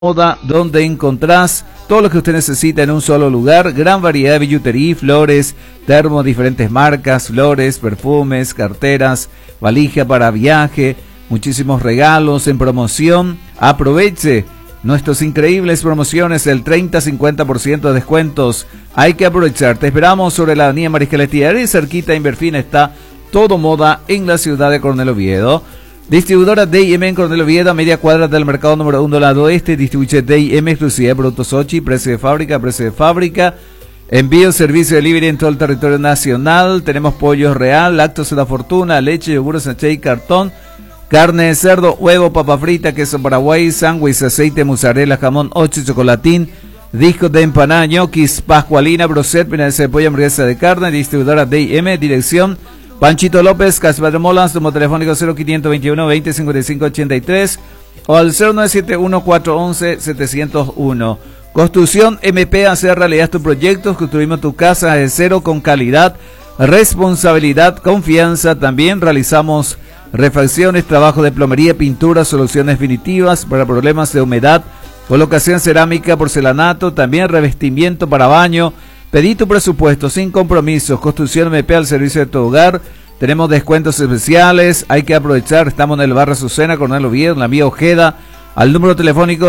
Moda, donde encontrás todo lo que usted necesita en un solo lugar, gran variedad de billutería, flores, termos, diferentes marcas, flores, perfumes, carteras, valija para viaje, muchísimos regalos en promoción. Aproveche nuestras increíbles promociones, el 30-50% de descuentos. Hay que aprovechar. Te esperamos sobre la avenida Mariscal Estier, cerquita de Inverfina está Todo Moda en la ciudad de Coronel Oviedo. Distribuidora D&M en Coronel Oviedo, a media cuadra del mercado número 1 lado oeste. Distribuye D&M exclusiva de productos Ochi, precio de fábrica. Envío, servicio de delivery en todo el territorio nacional. Tenemos pollo real, lácteos de la fortuna, leche, yogur, sachet y cartón. Carne de cerdo, huevo, papa frita, queso paraguay, sándwich, aceite, mozzarella, jamón, Ochi, chocolatín. Discos de empanada, ñoquis, pascualina, broset, milanesa de pollo, hamburguesa de carne. Distribuidora D&M, dirección Panchito López, Caspar Molas, número telefónico 0521 20 55 83 o al 0971 411 701. Construcción MP, hacer realidad tus proyectos. Construimos tu casa de cero con calidad, responsabilidad, confianza. También realizamos refacciones, trabajo de plomería, pintura, soluciones definitivas para problemas de humedad, colocación cerámica, porcelanato, también revestimiento para baño. Pedí tu presupuesto sin compromisos. Construcción MP al servicio de tu hogar. Tenemos descuentos especiales. Hay que aprovechar. Estamos en el barrio Azucena, Coronel Oviedo, en la vía Ojeda. Al número telefónico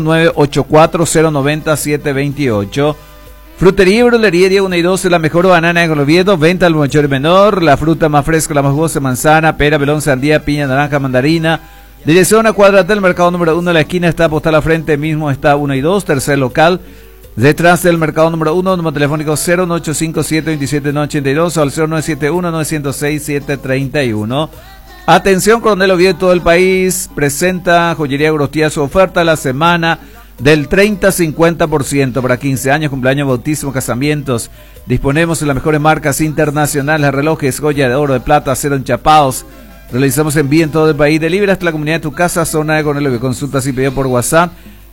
0984-090-728. Frutería y Brolería día 1 y 2. La mejor banana de Oviedo. Venta al mayor y menor. La fruta más fresca, la más jugosa: manzana, pera, melón, sandía, piña, naranja, mandarina. Dirección a cuadra del mercado número 1. La esquina está postal a frente mismo. Está 1 y 2. Tercer local. Detrás del mercado número 1, número telefónico 01857-27-82 o al 0971-906-731. Atención, Coronel Oviedo de todo el país, presenta Joyería Grostía su oferta la semana del 30-50% para 15 años, cumpleaños, bautismo, casamientos. Disponemos de las mejores marcas internacionales, relojes, joya de oro, de plata, acero enchapados. Realizamos envío en todo el país. Delivery hasta la comunidad de tu casa, zona de Coronel Oviedo. Consultas y pedido por WhatsApp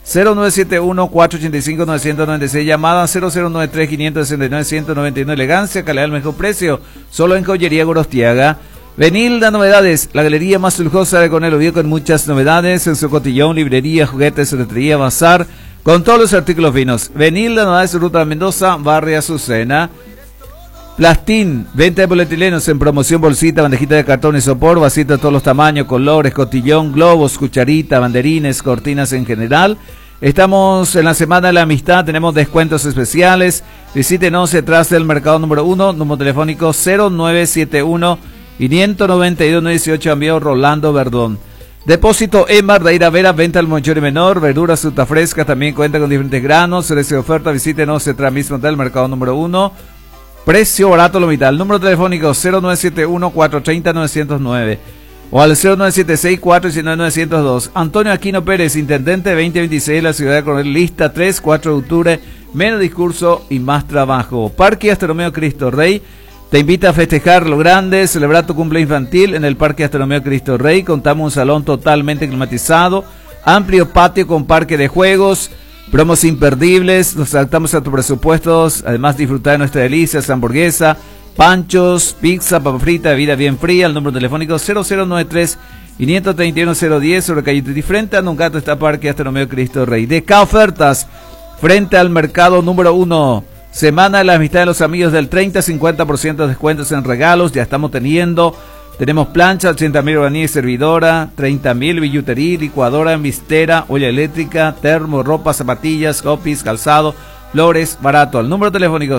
0971-485-996, llamada 0093-569-191. Elegancia, calidad al mejor precio, solo en Joyería Gorostiaga. Venilda Novedades, la galería más lujosa de Coronel Oviedo, con muchas novedades en su cotillón, librería, juguetes, ferretería, bazar, con todos los artículos finos. Venilda Novedades, Ruta Mendoza, barrio Azucena. Plastín, venta de polietilenos en promoción, bolsita, bandejita de cartón y sopor, vasito de todos los tamaños, colores, cotillón, globos, cucharita, banderines, cortinas en general. Estamos en la Semana de la Amistad, tenemos descuentos especiales. Visítenos detrás del mercado número 1, número telefónico 0971-592-918, envío Rolando Verdón. Depósito Emar de Vera, venta al mayor y menor, verduras, fruta fresca, también cuenta con diferentes granos. Se les oferta, visítenos detrás mismo del mercado número 1. Precio barato lo mitad. El número telefónico 0971-430-909 o al 0976-419-902. Antonio Aquino Pérez, intendente 2026 de la ciudad de Coronel, lista 3, 4 de octubre, menos discurso y más trabajo. Parque Astronomía Cristo Rey te invita a festejar lo grande, celebrar tu cumple infantil en el Parque Astronomía Cristo Rey. Contamos un salón totalmente climatizado, amplio patio con parque de juegos, promos imperdibles, nos adaptamos a tus presupuestos, además disfrutar de nuestras delicias, hamburguesa, panchos, pizza, papa frita, bebida bien fría. El número telefónico 0093-531-010 sobre calle Tutti, frente a Nuncato está Parque Astronomía Cristo Rey. DK Ofertas, frente al mercado número 1, Semana de la Amistad de los Amigos del 30-50% de descuentos en regalos, ya estamos teniendo. Tenemos plancha, 80.000 organizaciones y servidora, 30.000 billutería, licuadora, mistera, olla eléctrica, termo, ropa, zapatillas, copies, calzado, flores, barato. Al número telefónico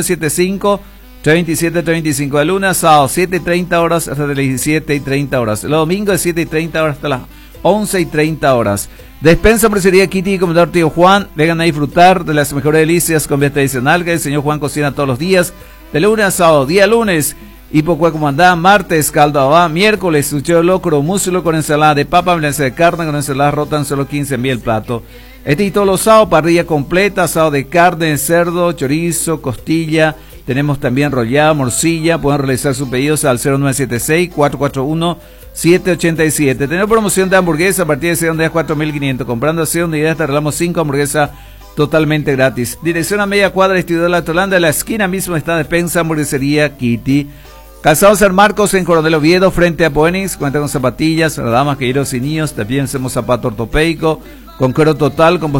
0975-3735, de lunes a sábado, 7:30 horas hasta las 17:30 horas. El domingo de 7:30 horas hasta las 11:30 horas. Despensa, Hamburguesería Kitty y Comedor Tío Juan. Vengan a disfrutar de las mejores delicias con comida tradicional que el señor Juan cocina todos los días, de lunes a sábado. Día lunes, hipocuá como andá, martes, caldo abá, miércoles, sucheo locro, músculo con ensalada de papa, milanesa de carne con ensalada rota en solo 15.000 el plato. Y todos los sábados, parrilla completa, asado de carne, cerdo, chorizo, costilla. Tenemos también rollada, morcilla. Pueden realizar sus pedidos al 0976-441-787. Tenemos promoción de hamburguesa a partir de 6 unidades, 4.500. Comprando 6 unidades te regalamos 5 hamburguesas totalmente gratis. Dirección a media cuadra, distribuidor de la Tolanda. En la esquina mismo está Despensa, Hamburguesería Kitty. Calzado San Marcos en Coronel Oviedo, frente a Poenix. Cuenta con zapatillas para damas, caballeros y niños. También hacemos zapato ortopédico, con cuero total,